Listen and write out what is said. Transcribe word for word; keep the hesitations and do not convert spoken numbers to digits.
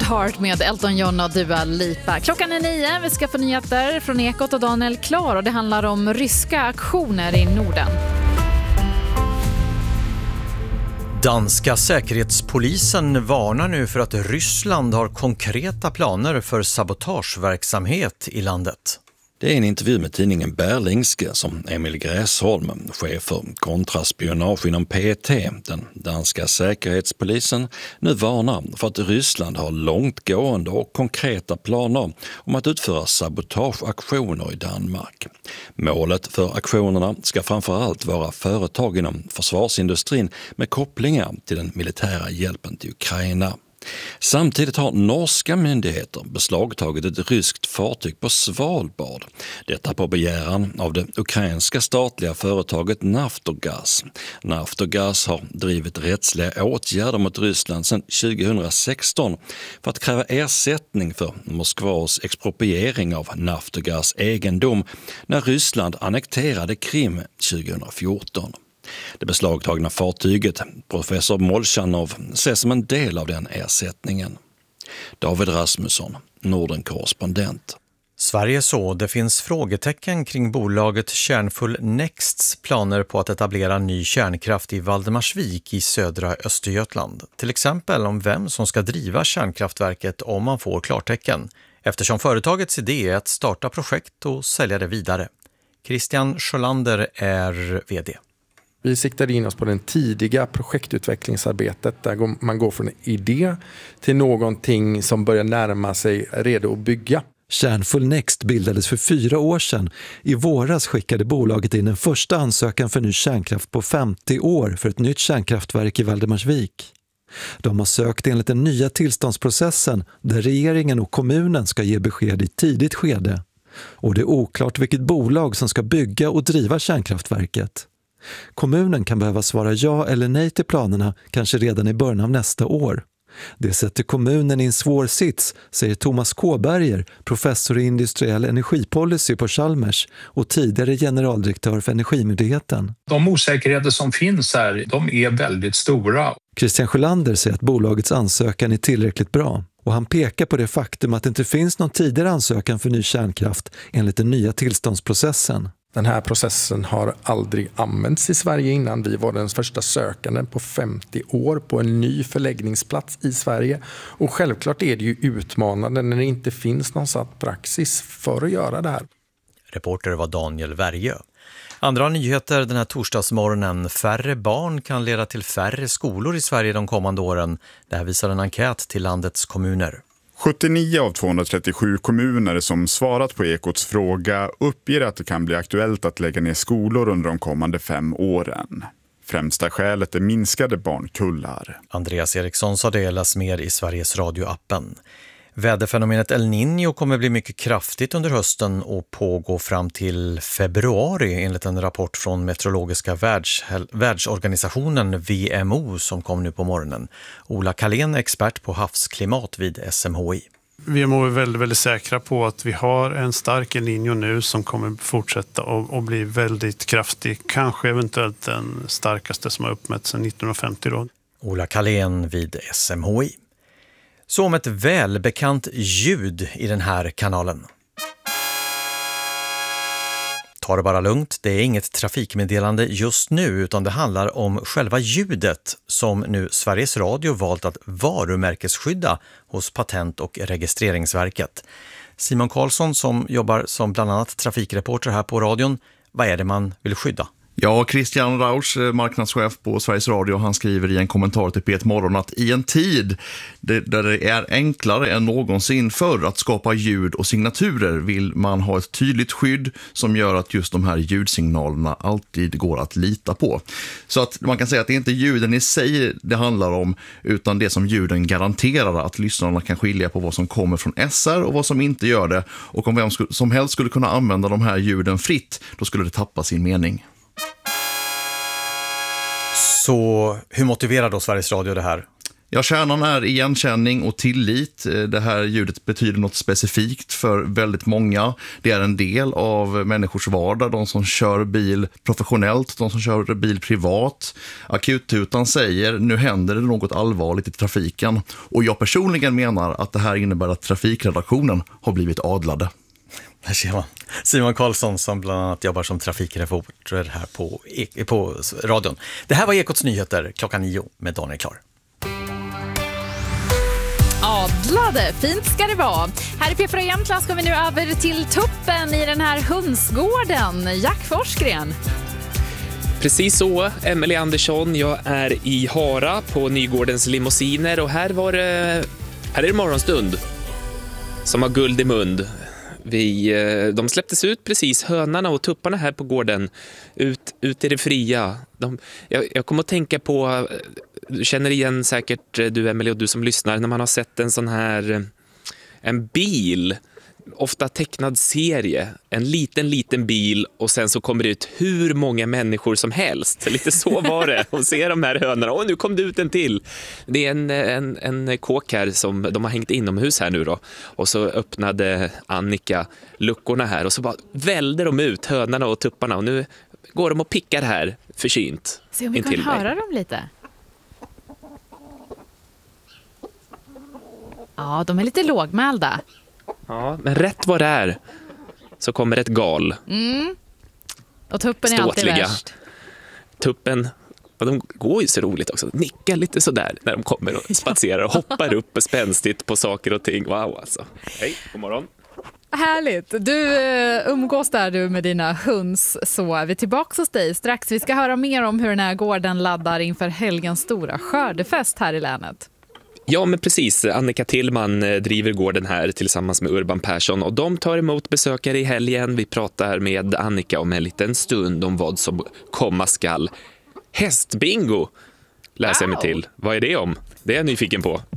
Heart med Elton John och Dua Lipa. Klockan är nio, vi ska få nyheter från Ekot och Daniel Klar och det handlar om ryska aktioner i Norden. Danska säkerhetspolisen varnar nu för att Ryssland har konkreta planer för sabotageverksamhet i landet. Det är en intervju med tidningen Berlingske som Emil Gräsholm, chef för kontraspionage inom P T, den danska säkerhetspolisen, nu varnar för att Ryssland har långtgående och konkreta planer om att utföra sabotageaktioner i Danmark. Målet för aktionerna ska framförallt vara företag inom försvarsindustrin med kopplingar till den militära hjälpen till Ukraina. Samtidigt har norska myndigheter beslagtagit ett ryskt fartyg på Svalbard. Detta på begäran av det ukrainska statliga företaget Naftogaz. Naftogaz har drivit rättsliga åtgärder mot Ryssland sedan tjugohundrasexton för att kräva ersättning för Moskvas expropriering av Naftogaz egendom när Ryssland annekterade Krim tjugohundrafjorton. Det beslagtagna fartyget, professor Molchanov, ses som en del av den ersättningen. David Rasmusson, Norden-korrespondent. Sverige så, det finns frågetecken kring bolaget Kärnfull Nexts planer på att etablera ny kärnkraft i Valdemarsvik i södra Östergötland. Till exempel om vem som ska driva kärnkraftverket om man får klartecken, eftersom företagets idé är att starta projekt och sälja det vidare. Christian Sjölander är vd. Vi siktade in oss på den tidiga projektutvecklingsarbetet där man går från en idé till någonting som börjar närma sig redo att bygga. Kärnfull Next bildades för fyra år sedan. I våras skickade bolaget in en första ansökan för ny kärnkraft på femtio år för ett nytt kärnkraftverk i Valdemarsvik. De har sökt enligt den nya tillståndsprocessen där regeringen och kommunen ska ge besked i tidigt skede. Och det är oklart vilket bolag som ska bygga och driva kärnkraftverket. Kommunen kan behöva svara ja eller nej till planerna kanske redan i början av nästa år. Det sätter kommunen i en svår sits, säger Thomas Kåberger, professor i industriell energipolicy på Chalmers och tidigare generaldirektör för Energimyndigheten. De osäkerheter som finns här, de är väldigt stora. Christian Sjölander säger att bolagets ansökan är tillräckligt bra. Och han pekar på det faktum att det inte finns någon tidigare ansökan för ny kärnkraft enligt den nya tillståndsprocessen. Den här processen har aldrig använts i Sverige innan. Vi var den första sökanden på femtio år på en ny förläggningsplats i Sverige. Och självklart är det ju utmanande när det inte finns någon satt praxis för att göra det här. Reporter var Daniel Värjö. Andra nyheter den här torsdagsmorgonen. Färre barn kan leda till färre skolor i Sverige de kommande åren. Det här visar en enkät till landets kommuner. sjuttionio av tvåhundratrettiosju kommuner som svarat på Ekots fråga uppger att det kan bli aktuellt att lägga ner skolor under de kommande fem åren. Främsta skälet är minskade barnkullar. Andreas Eriksson sa det, läs mer i Sveriges Radio-appen. Väderfenomenet El Niño kommer bli mycket kraftigt under hösten och pågå fram till februari enligt en rapport från meteorologiska världs- världsorganisationen V M O som kom nu på morgonen. Ola Kalén är expert på havsklimat vid S M H I. V M O är väldigt, väldigt säkra på att vi har en stark El Niño nu som kommer fortsätta och, och bli väldigt kraftig. Kanske eventuellt den starkaste som har uppmätts sedan nittonhundrafemtio. Då. Ola Kalén vid S M H I. Så om ett välbekant ljud i den här kanalen. Ta det bara lugnt, det är inget trafikmeddelande just nu utan det handlar om själva ljudet som nu Sveriges Radio valt att varumärkesskydda hos Patent- och registreringsverket. Simon Karlsson som jobbar som bland annat trafikreporter här på radion, vad är det man vill skydda? Ja, Christian Rausch, marknadschef på Sveriges Radio, han skriver i en kommentar till P ett Morgon att i en tid där det är enklare än någonsin förr att skapa ljud och signaturer vill man ha ett tydligt skydd som gör att just de här ljudsignalerna alltid går att lita på. Så att man kan säga att det är inte ljuden i sig det handlar om utan det som ljuden garanterar att lyssnarna kan skilja på vad som kommer från S R och vad som inte gör det. Och om vem som helst skulle kunna använda de här ljuden fritt, då skulle det tappa sin mening. Så hur motiverar då Sveriges Radio det här? Ja, kärnan är igenkänning och tillit. Det här ljudet betyder något specifikt för väldigt många. Det är en del av människors vardag. De som kör bil professionellt, de som kör bil privat. Akuttutan säger, nu händer det något allvarligt i trafiken. Och jag personligen menar att det här innebär att trafikredaktionen har blivit adlade. Här ser man Simon Karlsson som bland annat jobbar som trafikreporter här på, på radion. Det här var Ekots nyheter klockan nio med Daniel Klar. Adlade, fint ska det vara. Här i P fyra Jämtland ska vi nu över till tuppen i den här hönsgården. Jack Forsgren. Precis så, Emelie Andersson. Jag är i Hara på Nygårdens limousiner och här var det, här är det morgonstund som har guld i mund. Vi, de släpptes ut precis, hönarna och tupparna här på gården, ut, ut i det fria. De, jag, jag kommer att tänka på, du känner igen säkert du Emelie och du som lyssnar, när man har sett en sån här, en bil, ofta tecknad serie, en liten liten bil och sen så kommer det ut hur många människor som helst. Lite så var det. Och se de här hönorna. Och nu kom det ut en till. Det är en, en, en kåk här som de har hängt inomhus här nu då. Och så öppnade Annika luckorna här och så bara välde de ut hönorna och tupparna. Och nu går de och pickar här försynt. Se om vi kan höra dem lite. Ja, de är lite lågmälda. Ja, men rätt vad det är så kommer ett gal. Mm. Och tuppen är alltid värst. Tuppen, och de går ju så roligt också. Nickar lite sådär när de kommer och spatserar och hoppar upp spänstigt på saker och ting. Wow, alltså. Hej, god morgon. Härligt. Du umgås där du med dina höns, så är vi tillbaka hos dig strax. Vi ska höra mer om hur den här gården laddar inför helgens stora skördefest här i länet. Ja, men precis. Annika Tillman driver gården här tillsammans med Urban Persson och de tar emot besökare i helgen. Vi pratar med Annika om en liten stund om vad som komma skall. Hästbingo läser jag mig till. Vad är det om? Det är jag nyfiken på.